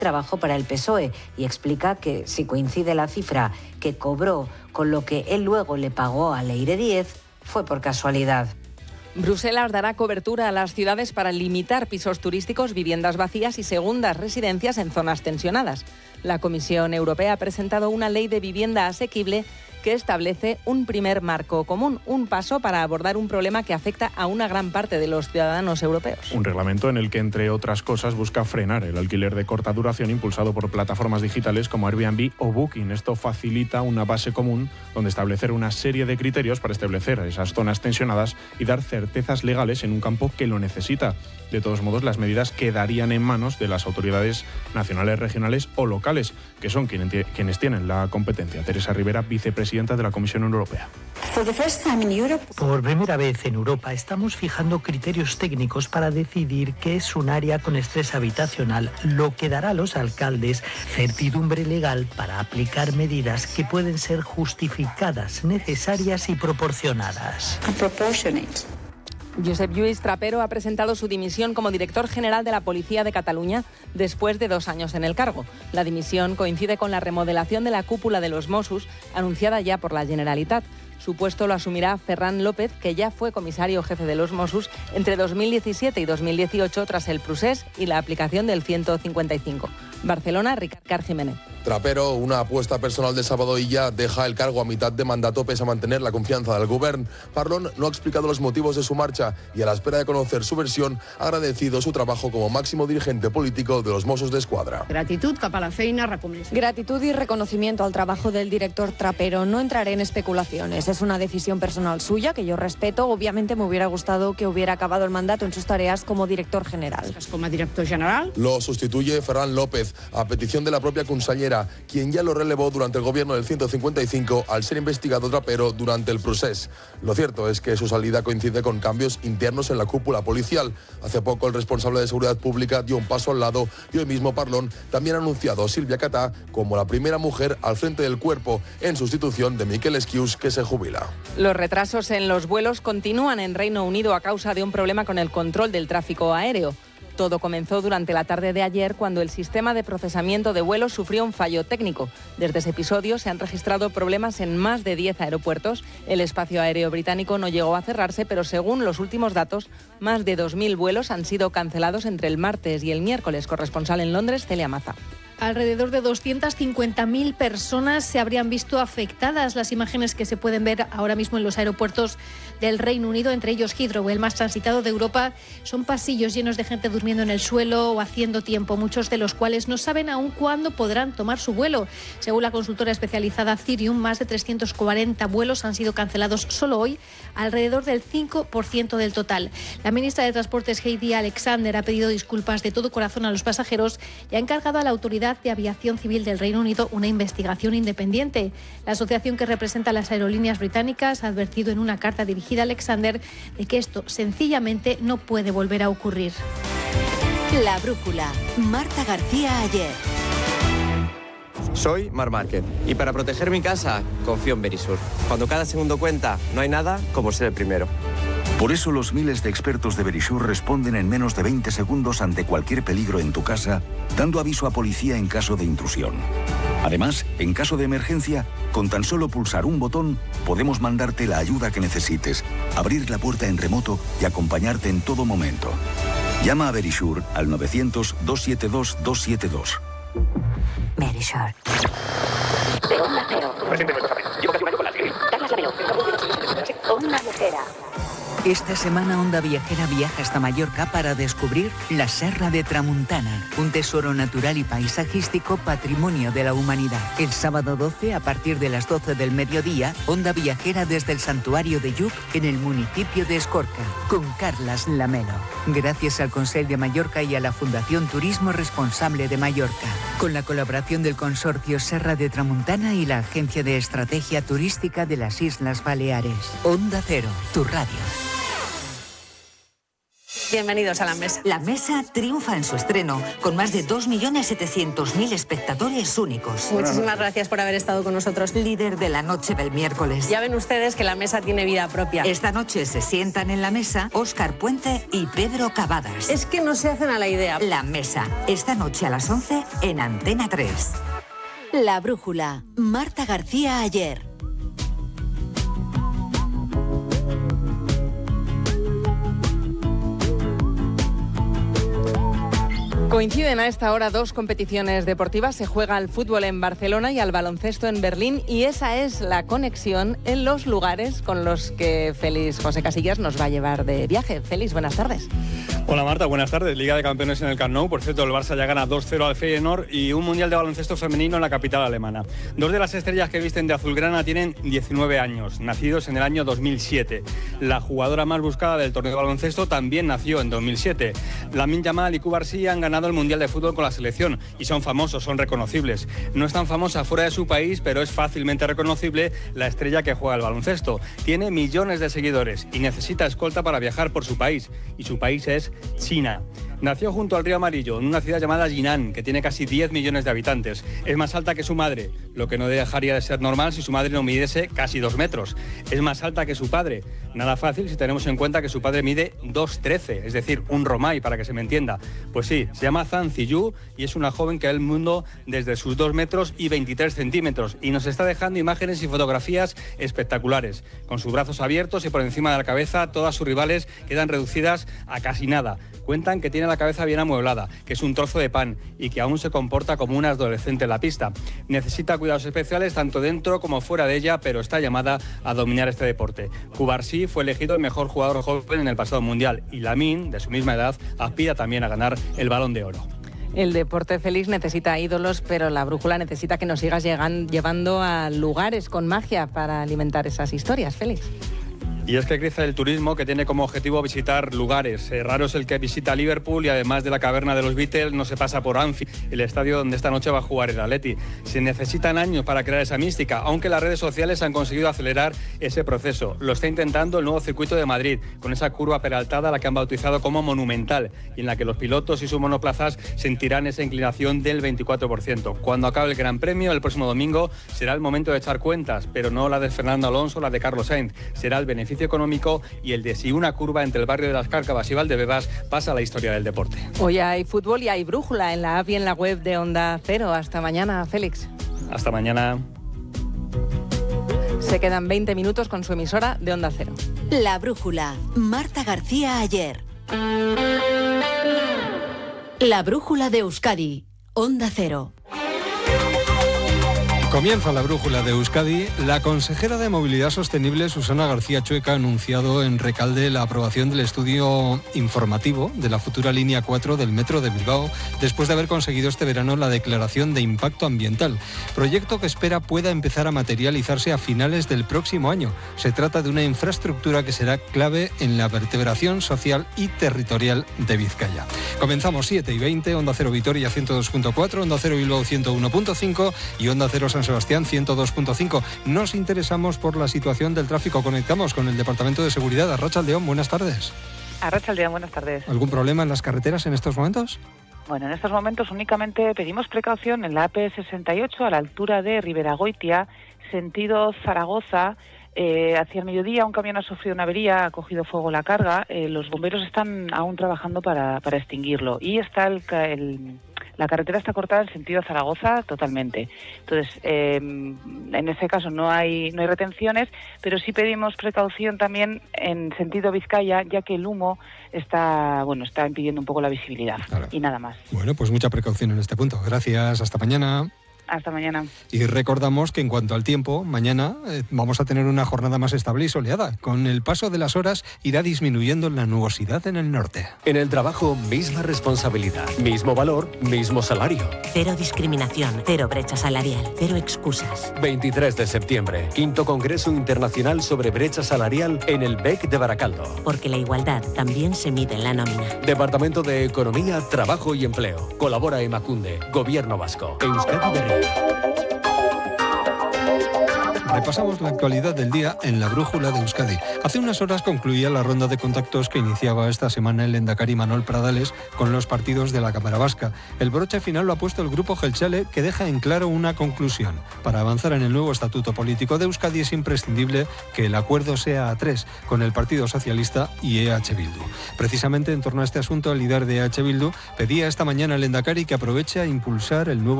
trabajó para el PSOE y explica que si coincide la cifra que cobró con lo que él luego le pagó a Leire Díez, fue por casualidad. Bruselas dará cobertura a las ciudades para limitar pisos turísticos, viviendas vacías y segundas residencias en zonas tensionadas. La Comisión Europea ha presentado una ley de vivienda asequible que establece un primer marco común, un paso para abordar un problema que afecta a una gran parte de los ciudadanos europeos. Un reglamento en el que, entre otras cosas, busca frenar el alquiler de corta duración impulsado por plataformas digitales como Airbnb o Booking. Esto facilita una base común donde establecer una serie de criterios para establecer esas zonas tensionadas y dar certezas legales en un campo que lo necesita. De todos modos, las medidas quedarían en manos de las autoridades nacionales, regionales o locales, que son quienes tienen la competencia. Teresa Rivera, vicepresidenta de la Comisión Europea. Por primera vez en Europa estamos fijando criterios técnicos para decidir qué es un área con estrés habitacional, lo que dará a los alcaldes certidumbre legal para aplicar medidas que pueden ser justificadas, necesarias y proporcionadas. Josep Lluís Trapero ha presentado su dimisión como director general de la Policía de Cataluña después de 2 años en el cargo. La dimisión coincide con la remodelación de la cúpula de los Mossos, anunciada ya por la Generalitat. Su puesto lo asumirá Ferran López, que ya fue comisario jefe de los Mossos entre 2017 y 2018 tras el procés y la aplicación del 155. Barcelona, Ricard Car Jiménez. Trapero, una apuesta personal de Sábado Illa, deja el cargo a mitad de mandato pese a mantener la confianza del govern. Parlon no ha explicado los motivos de su marcha y a la espera de conocer su versión ha agradecido su trabajo como máximo dirigente político de los Mossos d'Esquadra. Gratitud cap a la feina, reconeixement. Gratitud y reconocimiento al trabajo del director Trapero. No entraré en especulaciones. Es una decisión personal suya que yo respeto. Obviamente me hubiera gustado que hubiera acabado el mandato en sus tareas como director general. Como director general. Lo sustituye Ferran López a petición de la propia consellera, quien ya lo relevó durante el gobierno del 155 al ser investigado Trapero durante el procés. Lo cierto es que su salida coincide con cambios internos en la cúpula policial. Hace poco el responsable de seguridad pública dio un paso al lado y hoy mismo Parlon también ha anunciado a Sílvia Catà como la primera mujer al frente del cuerpo en sustitución de Miquel Esquius, que se jubila. Los retrasos en los vuelos continúan en Reino Unido a causa de un problema con el control del tráfico aéreo. Todo comenzó durante la tarde de ayer cuando el sistema de procesamiento de vuelos sufrió un fallo técnico. Desde ese episodio se han registrado problemas en más de 10 aeropuertos. El espacio aéreo británico no llegó a cerrarse, pero según los últimos datos, más de 2.000 vuelos han sido cancelados entre el martes y el miércoles. Corresponsal en Londres, Celia Maza. Alrededor de 250.000 personas se habrían visto afectadas. Las imágenes que se pueden ver ahora mismo en los aeropuertos del Reino Unido, entre ellos Heathrow, el más transitado de Europa, son pasillos llenos de gente durmiendo en el suelo o haciendo tiempo, muchos de los cuales no saben aún cuándo podrán tomar su vuelo. Según la consultora especializada Cirium, más de 340 vuelos han sido cancelados solo hoy, alrededor del 5% del total. La ministra de Transportes, Heidi Alexander, ha pedido disculpas de todo corazón a los pasajeros y ha encargado a la Autoridad de Aviación Civil del Reino Unido una investigación independiente. La asociación que representa a las aerolíneas británicas ha advertido en una carta dirigida a Alexander de que esto sencillamente no puede volver a ocurrir. La brújula. Marta García Ayer. Soy Mar Márquez y para proteger mi casa confío en Verisur. Cuando cada segundo cuenta, no hay nada como ser el primero. Por eso los miles de expertos de Verisur responden en menos de 20 segundos ante cualquier peligro en tu casa, dando aviso a policía en caso de intrusión. Además, en caso de emergencia, con tan solo pulsar un botón, podemos mandarte la ayuda que necesites, abrir la puerta en remoto y acompañarte en todo momento. Llama a Verisur al 900-272-272. Verisur. Onda Viajera. Esta semana Onda Viajera viaja hasta Mallorca para descubrir la Serra de Tramuntana, un tesoro natural y paisajístico patrimonio de la humanidad. El sábado 12, a partir de las 12 del mediodía, Onda Viajera desde el Santuario de Lluc, en el municipio de Escorca, con Carlas Lamelo. Gracias al Consell de Mallorca y a la Fundación Turismo Responsable de Mallorca, con la colaboración del Consorcio Serra de Tramuntana y la Agencia de Estrategia Turística de las Islas Baleares. Onda Cero, tu radio. Bienvenidos a La Mesa. La Mesa triunfa en su estreno, con más de 2.700.000 espectadores únicos. Muchísimas gracias por haber estado con nosotros. Líder de la noche del miércoles. Ya ven ustedes que La Mesa tiene vida propia. Esta noche se sientan en la mesa Óscar Puente y Pedro Cavadas. Es que no se hacen a la idea. La Mesa, esta noche a las 11 en Antena 3. La Brújula. Marta García Ayer. Coinciden a esta hora dos competiciones deportivas. Se juega al fútbol en Barcelona y al baloncesto en Berlín, y esa es la conexión en los lugares con los que Félix José Casillas nos va a llevar de viaje. Félix, buenas tardes. Hola Marta, buenas tardes. Liga de Campeones en el Camp Nou. Por cierto, el Barça ya gana 2-0 al Feyenoord, y un mundial de baloncesto femenino en la capital alemana. Dos de las estrellas que visten de azulgrana tienen 19 años, nacidos en el año 2007. La jugadora más buscada del torneo de baloncesto también nació en 2007. Lamine Yamal y Cubarsí han ganado el mundial de fútbol con la selección y son famosos, son reconocibles. No es tan famosa fuera de su país, pero es fácilmente reconocible la estrella que juega al baloncesto. Tiene millones de seguidores y necesita escolta para viajar por su país, y su país es China. Nació junto al río Amarillo, en una ciudad llamada Jinan, que tiene casi 10 millones de habitantes. Es más alta que su madre, lo que no dejaría de ser normal si su madre no midiese casi 2 metros. Es más alta que su padre. Nada fácil si tenemos en cuenta que su padre mide 2,13, es decir, un romay, para que se me entienda. Pues sí, se llama Zhang Ziyu y es una joven que ve el mundo desde sus 2 metros y 23 centímetros y nos está dejando imágenes y fotografías espectaculares. Con sus brazos abiertos y por encima de la cabeza, todas sus rivales quedan reducidas a casi nada. Cuentan que tiene la cabeza bien amueblada, que es un trozo de pan y que aún se comporta como una adolescente en la pista. Necesita cuidados especiales tanto dentro como fuera de ella, pero está llamada a dominar este deporte. Cubarsí fue elegido el mejor jugador joven en el pasado mundial y Lamine, de su misma edad, aspira también a ganar el Balón de Oro. El deporte, Félix, necesita ídolos, pero la brújula necesita que nos sigas llevando a lugares con magia para alimentar esas historias, Félix. Y es que crece el turismo, que tiene como objetivo visitar lugares. Raro es el que visita Liverpool, y además de la caverna de los Beatles no se pasa por Anfield, el estadio donde esta noche va a jugar el Atleti. Se necesitan años para crear esa mística, aunque las redes sociales han conseguido acelerar ese proceso. Lo está intentando el nuevo circuito de Madrid, con esa curva peraltada a la que han bautizado como Monumental, y en la que los pilotos y sus monoplazas sentirán esa inclinación del 24%. Cuando acabe el Gran Premio, el próximo domingo, será el momento de echar cuentas, pero no la de Fernando Alonso o la de Carlos Sainz. Será el beneficio económico y el de si una curva entre el barrio de Las Cárcavas y Valdebebas pasa a la historia del deporte. Hoy hay fútbol y hay brújula en la app y en la web de Onda Cero. Hasta mañana, Félix. Hasta mañana. Se quedan 20 minutos con su emisora de Onda Cero. La Brújula. Marta García Ayer. La Brújula de Euskadi. Onda Cero. Comienza la brújula de Euskadi. La consejera de Movilidad Sostenible, Susana García Chueca, ha anunciado en Recalde la aprobación del estudio informativo de la futura línea 4 del Metro de Bilbao, después de haber conseguido este verano la declaración de impacto ambiental. Proyecto que espera pueda empezar a materializarse a finales del próximo año. Se trata de una infraestructura que será clave en la vertebración social y territorial de Vizcaya. Comenzamos 7:20, Onda Cero Vitoria 102.4, Onda Cero Bilbao 101.5 y Onda Cero San Sebastián 102.5. Nos interesamos por la situación del tráfico. Conectamos con el Departamento de Seguridad. Arratsaldeon, buenas tardes. Arratsaldeon, buenas tardes. ¿Algún problema en las carreteras en estos momentos? Bueno, en estos momentos únicamente pedimos precaución en la AP68 a la altura de Riberagoitia, sentido Zaragoza. Hacia el mediodía un camión ha sufrido una avería, ha cogido fuego la carga. Los bomberos están aún trabajando para extinguirlo. Y está la carretera está cortada en sentido Zaragoza totalmente. Entonces, en ese caso no hay retenciones, pero sí pedimos precaución también en sentido Vizcaya, ya que el humo está impidiendo un poco la visibilidad. Claro. Y nada más. Bueno, pues mucha precaución en este punto. Gracias, hasta mañana. Hasta mañana. Y recordamos que en cuanto al tiempo, mañana vamos a tener una jornada más estable y soleada. Con el paso de las horas irá disminuyendo la nubosidad en el norte. En el trabajo, misma responsabilidad, mismo valor, mismo salario. Cero discriminación, cero brecha salarial, cero excusas. 23 de septiembre, 5º Congreso Internacional sobre Brecha Salarial en el BEC de Baracaldo. Porque la igualdad también se mide en la nómina. Departamento de Economía, Trabajo y Empleo. Colabora Emakunde, Gobierno Vasco. Euskadi de Red. Repasamos la actualidad del día en la Brújula de Euskadi. Hace unas horas concluía la ronda de contactos que iniciaba esta semana el lehendakari Manuel Pradales con los partidos de la Cámara Vasca. El broche final lo ha puesto el Grupo Jeltzale, que deja en claro una conclusión. Para avanzar en el nuevo estatuto político de Euskadi es imprescindible que el acuerdo sea a tres, con el Partido Socialista y EH Bildu. Precisamente en torno a este asunto, el líder de EH Bildu pedía esta mañana al lehendakari que aproveche a impulsar el nuevo